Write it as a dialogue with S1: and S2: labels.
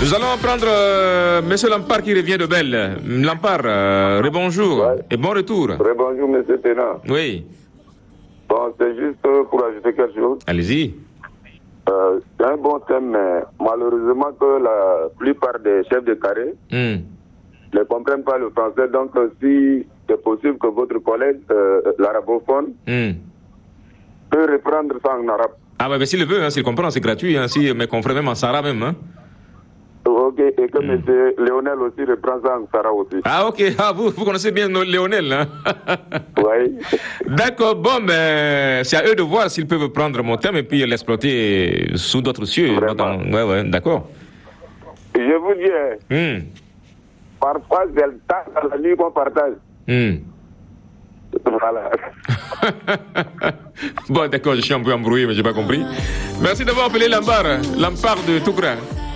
S1: Nous allons prendre Monsieur Lampard qui revient de Belle. Lampard, rebonjour et bon retour.
S2: Rebonjour, Monsieur Ténant.
S1: Oui.
S2: Bon, c'est juste pour ajouter quelque chose.
S1: Allez-y.
S2: C'est un bon thème, mais malheureusement que la plupart des chefs de carré ne comprennent pas le français. Donc, si c'est possible que votre collègue, l'arabophone, peut reprendre ça en arabe.
S1: Ah, bah, mais s'il le veut, s'il comprend, c'est gratuit. Si mes confrères, même en Sarah même.
S2: Ok, et que M. Léonel aussi reprend ça en Sarah aussi.
S1: Ah, ok. Ah, vous connaissez bien Léonel,
S2: Oui.
S1: D'accord, bon, mais c'est à eux de voir s'ils peuvent prendre mon thème et puis l'exploiter sous d'autres cieux. Ouais, d'accord.
S2: Je vous dis, parfois, c'est le temps dans la nuit qu'on partage. Voilà.
S1: Bon, d'accord, je suis un peu embrouillé, mais j'ai pas compris. Merci d'avoir appelé Lampard de Toukra.